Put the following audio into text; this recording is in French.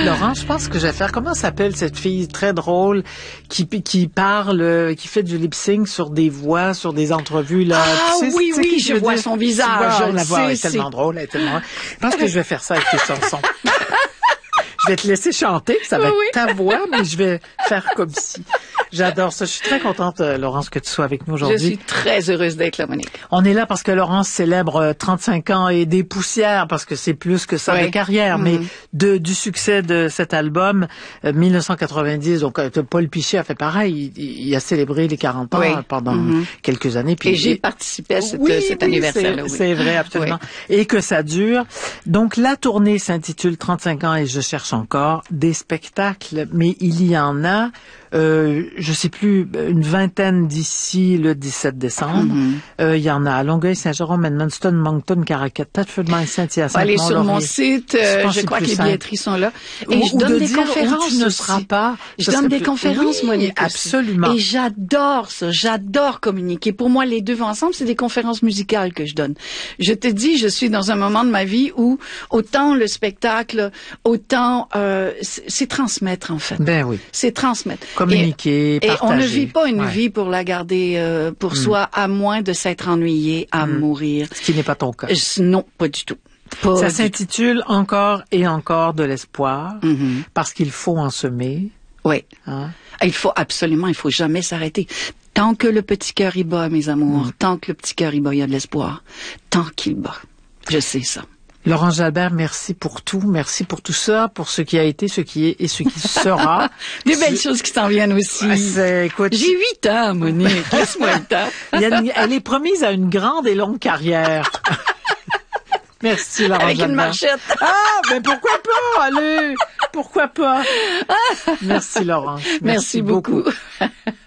Laurent, je pense que je vais faire, comment s'appelle cette fille très drôle qui parle, qui fait du lip-sync sur des voix, sur des entrevues, là. Ah oui, je vois son visage. Je la vois, elle est tellement drôle, elle est tellement... Je pense que je vais faire ça avec tes chansons. Je vais te laisser chanter, ça va être ta voix, mais je vais faire comme si. J'adore ça. Je suis très contente, Laurence, que tu sois avec nous aujourd'hui. Je suis très heureuse d'être là, Monique. On est là parce que Laurence célèbre 35 ans et des poussières, parce que c'est plus que ça de carrière, mais du succès de cet album, 1990. Donc, Paul Pichet a fait pareil. Il a célébré les 40 ans pendant quelques années. Puis, et j'ai participé à cet anniversaire-là. C'est vrai, absolument. Et que ça dure. Donc, la tournée s'intitule 35 ans et je cherche encore des spectacles, mais il y en a, je sais plus, une vingtaine d'ici le 17 décembre. Il y en a à Longueuil, Saint-Jérôme, Edmundston, Moncton, Caracat, Thetford Mines, Saint-Hyacinthe, Allez sur mon site, je crois que les billetteries sont là. Et je donne des conférences. Tu ne seras pas. Je donne des conférences, Monique. Absolument. Et j'adore ça. J'adore communiquer. Pour moi, les deux vont ensemble, c'est des conférences musicales que je donne. Je te dis, je suis dans un moment de ma vie où autant le spectacle, autant c'est transmettre en fait. Ben oui. C'est transmettre. Communiquer, partager. Et on ne vit pas une vie pour la garder pour soi, à moins de s'être ennuyé à mourir. Ce qui n'est pas ton cas. Non, pas du tout. Ça s'intitule Encore et encore de l'espoir, parce qu'il faut en semer. Oui. Hein? Il faut jamais s'arrêter. Tant que le petit cœur y bat, mes amours, tant que le petit cœur y bat, il y a de l'espoir. Tant qu'il bat. Je sais ça. Laurence Jalbert, merci pour tout. Merci pour tout ça, pour ce qui a été, ce qui est et ce qui sera. Des belles choses qui s'en viennent aussi. Écoute, j'ai 8 ans, Monique. Laisse-moi le temps. Elle est promise à une grande et longue carrière. Merci, Laurence Avec Jalbert. Une marchette. Mais pourquoi pas? Allez, pourquoi pas? Merci, Laurence. Merci beaucoup.